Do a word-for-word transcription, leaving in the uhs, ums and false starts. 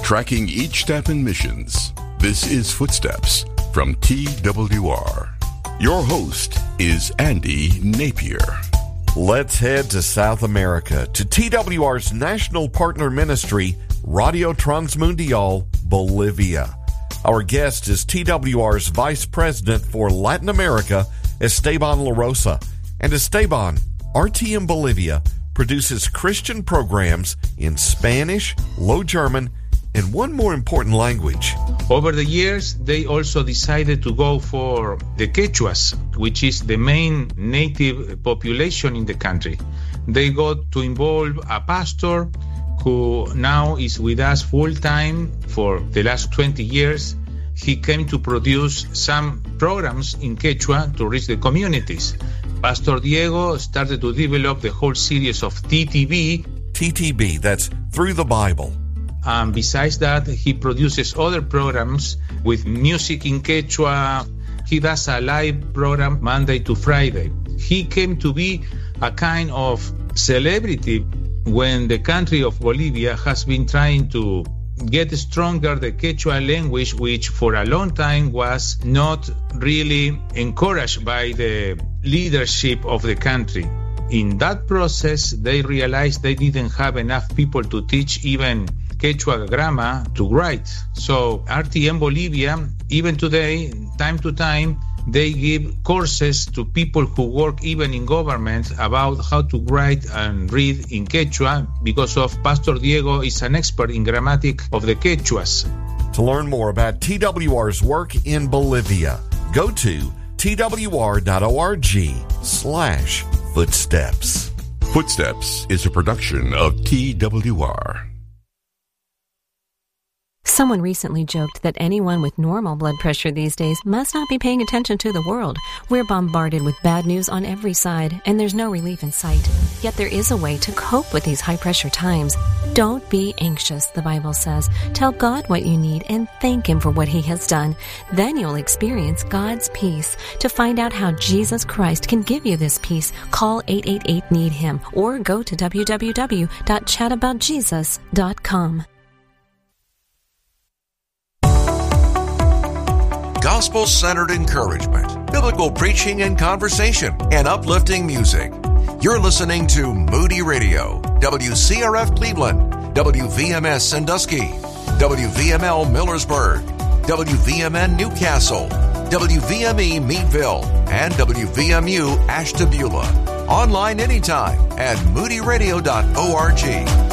tracking each step in missions. This is Footsteps from T W R. Your host is Andy Napier. Let's head to South America, to T W R's national partner ministry, Radio Transmundial, Bolivia. Our guest is T W R's Vice President for Latin America, Esteban La Rosa. And Esteban, R T M Bolivia produces Christian programs in Spanish, Low German, and one more important language. Over the years, they also decided to go for the Quechuas, which is the main native population in the country. They got to involve a pastor who now is with us full-time for the last twenty years. He came to produce some programs in Quechua to reach the communities. Pastor Diego started to develop the whole series of T T B. T T B, that's Through the Bible. Um, besides that, he produces other programs with music in Quechua. He does a live program Monday to Friday. He came to be a kind of celebrity when the country of Bolivia has been trying to get stronger the Quechua language, which for a long time was not really encouraged by the leadership of the country. In that process, they realized they didn't have enough people to teach even Quechua grammar to write. So R T M Bolivia, even today, time to time, they give courses to people who work even in government about how to write and read in Quechua, because of Pastor Diego is an expert in grammatic of the Quechuas. To learn more about T W R's work in Bolivia, go to twr.org slash footsteps. Footsteps is a production of T W R. Someone recently joked that anyone with normal blood pressure these days must not be paying attention to the world. We're bombarded with bad news on every side, and there's no relief in sight. Yet there is a way to cope with these high-pressure times. Don't be anxious, the Bible says. Tell God what you need and thank Him for what He has done. Then you'll experience God's peace. To find out how Jesus Christ can give you this peace, call eight eight eight, need him or go to w w w dot chat about jesus dot com. Gospel-centered encouragement, biblical preaching and conversation, and uplifting music. You're listening to Moody Radio, W C R F Cleveland, W V M S Sandusky, W V M L Millersburg, W V M N Newcastle, W V M E Meadville, and W V M U Ashtabula. Online anytime at moody radio dot org.